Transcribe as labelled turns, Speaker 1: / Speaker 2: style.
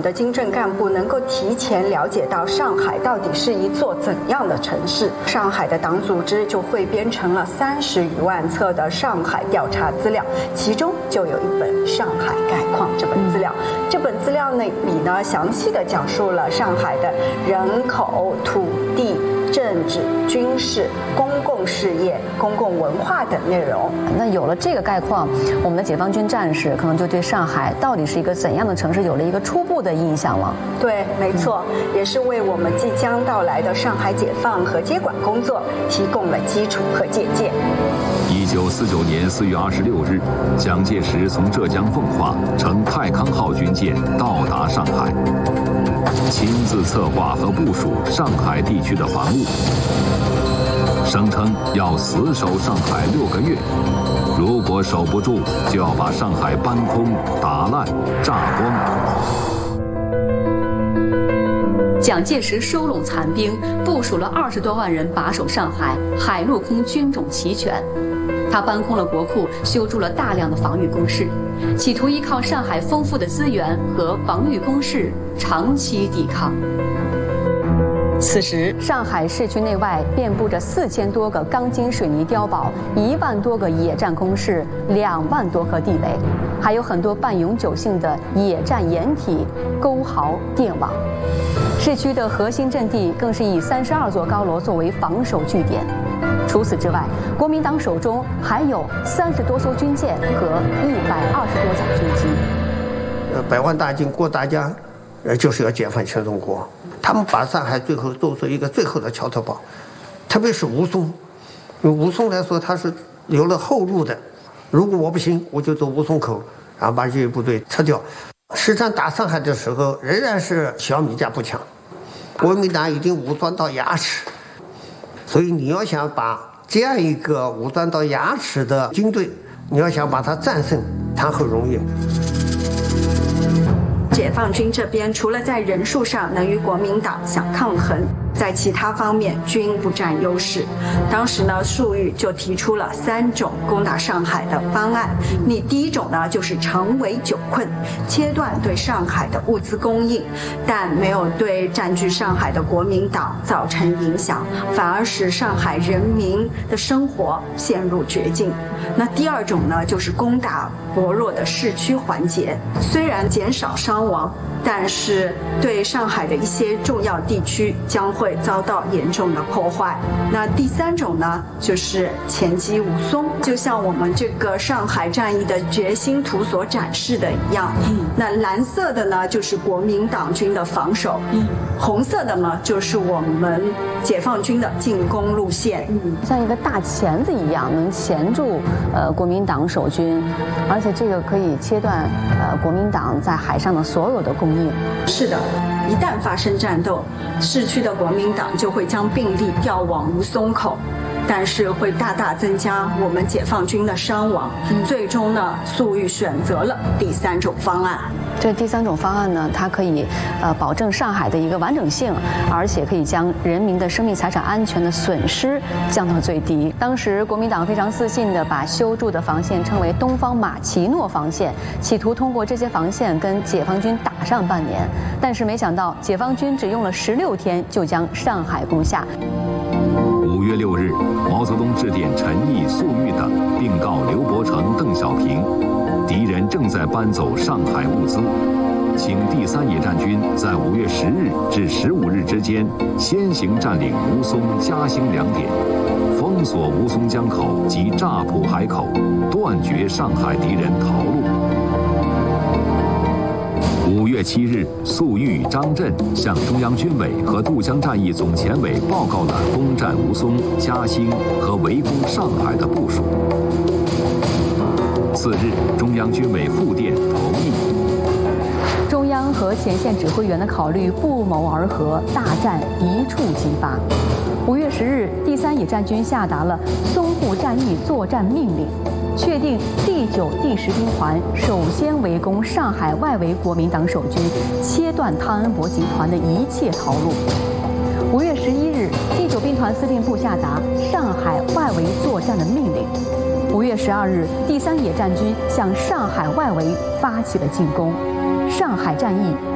Speaker 1: 的军政干部能够提前了解到上海到底是一座怎样的城市。上海的党组织就汇编成了30余万册的上海调查资料，其中就有一本《上海概况》这本资料。这本资料里呢，详细的讲述了上海的人口、土地、政治、军事、公共事业、公共文化等内容。
Speaker 2: 那有了这个概况，我们的解放军战士可能就对上海到底是一个怎样的城市有了一个初步的印象了。
Speaker 1: 对，没错，也是为我们即将到来的上海解放和接管工作提供了基础和借鉴。
Speaker 3: 1949年4月26日，蒋介石从浙江奉化乘太康号军舰到达上海，亲自策划和部署上海地区的防务，声称要死守上海6个月，如果守不住，就要把上海搬空、打烂、炸光。
Speaker 4: 蒋介石收拢残兵，部署了20多万人把守上海，海陆空军种齐全。他搬空了国库，修筑了大量的防御工事，企图依靠上海丰富的资源和防御工事长期抵抗。此时，
Speaker 2: 上海市区内外遍布着4000多个钢筋水泥碉堡，1万多个野战工事，2万多颗地雷，还有很多半永久性的野战掩体、沟壕、电网。市区的核心阵地更是以32座高楼作为防守据点。除此之外，国民党手中还有30多艘军舰和120多架军机。
Speaker 5: 百万大军过大江，就是要解放全中国。他们把上海最后做出一个最后的桥头堡，特别是吴淞，因为吴淞来说它是留了后路的，如果我不行，我就走吴淞口，然后把这些部队撤掉。实际上打上海的时候仍然是小米加步枪，国民党已经武装到牙齿，所以你要想把这样一个武装到牙齿的军队，你要想把它战胜，谈何容易。
Speaker 1: 解放军这边除了在人数上能与国民党相抗衡，在其他方面均不占优势。当时呢，粟裕就提出了3种攻打上海的方案。第一种呢，就是成围久困，切断对上海的物资供应，但没有对占据上海的国民党造成影响，反而使上海人民的生活陷入绝境。那第二种呢，就是攻打薄弱的市区环节，虽然减少伤亡，但是对上海的一些重要地区将会遭到严重的破坏。那第3种呢，就是前击吴淞，就像我们这个上海战役的决心图所展示的一样。那蓝色的呢，就是国民党军的防守，红色的呢，就是我们解放军的进攻路线。
Speaker 2: 像一个大钳子一样，能钳住国民党守军，而且这个可以切断国民党在海上的所有的供应。
Speaker 1: 是的，一旦发生战斗，市区的国民党就会将兵力调往吴淞口，但是会大大增加我们解放军的伤亡。最终呢，粟裕选择了第3种方案。
Speaker 2: 这第3种方案呢，它可以保证上海的一个完整性，而且可以将人民的生命财产安全的损失降到最低。当时国民党非常自信地把修筑的防线称为东方马奇诺防线，企图通过这些防线跟解放军打上半年。但是没想到解放军只用了16天就将上海攻下。
Speaker 3: 5月6日，毛泽东致电陈毅、粟裕等，并告刘伯承、邓小平，敌人正在搬走上海物资，请第3野战军在5月10日至15日之间先行占领吴淞、嘉兴2点，封锁吴淞江口及乍浦海口，断绝上海敌人逃路。5月7日，粟裕、张震向中央军委和渡江战役总前委报告了攻占吴淞、嘉兴和围攻上海的部署。4日，中央军委复电同意。
Speaker 2: 中央和前线指挥员的考虑不谋而合，大战一触即发。5月10日，第3野战军下达了淞沪战役作战命令，确定第9、第10兵团首先围攻上海外围国民党守军，切断汤恩伯集团的一切逃路。5月11日，第9兵团司令部下达上海外围作战的命令。5月12日，第3野战军向上海外围发起了进攻，上海战役